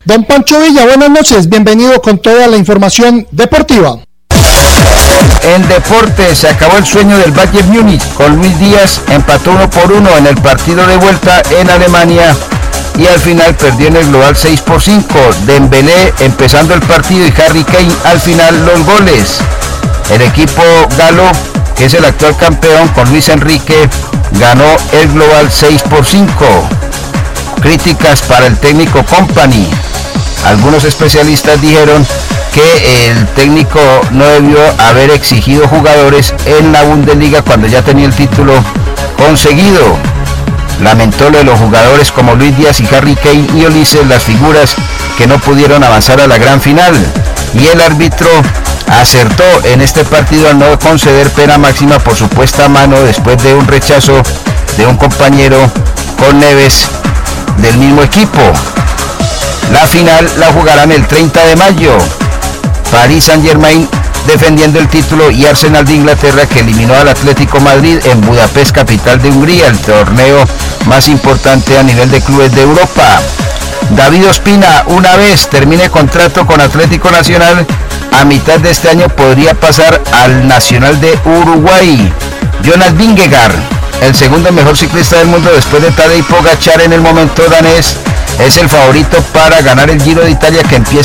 Don Pancho Villa, buenas noches, bienvenido con toda la información deportiva. En deportes se acabó el sueño del Bayern Múnich, con Luis Díaz empató 1-1 en el partido de vuelta en Alemania y al final perdió en el global 6-5. Dembélé empezando el partido y Harry Kane al final los goles. El equipo galo, que es el actual campeón con Luis Enrique, ganó el global 6-5. Críticas para el técnico Kompany. Algunos especialistas dijeron que el técnico no debió haber exigido jugadores en la Bundesliga cuando ya tenía el título conseguido. Lamentó lo de los jugadores como Luis Díaz y Harry Kane y Ulises, las figuras que no pudieron avanzar a la gran final. Y el árbitro acertó en este partido al no conceder pena máxima por supuesta mano después de un rechazo de un compañero con Neves del mismo equipo. La final la jugarán el 30 de mayo. Paris Saint-Germain defendiendo el título y Arsenal de Inglaterra, que eliminó al Atlético Madrid en Budapest, capital de Hungría, el torneo más importante a nivel de clubes de Europa. David Ospina, una vez termine contrato con Atlético Nacional, a mitad de este año podría pasar al Nacional de Uruguay. Jonas Vingegaard, el segundo mejor ciclista del mundo después de Tadej Pogačar en el momento danés, es el favorito para ganar el Giro de Italia, que empieza